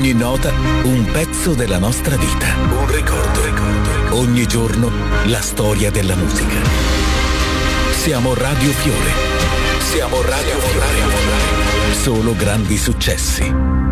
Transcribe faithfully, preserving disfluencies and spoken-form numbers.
Ogni nota un pezzo della nostra vita. Un ricordo, ricordo. Ogni giorno la storia della musica. Siamo Radio Fiore. Siamo Radio Fiore. Solo grandi successi.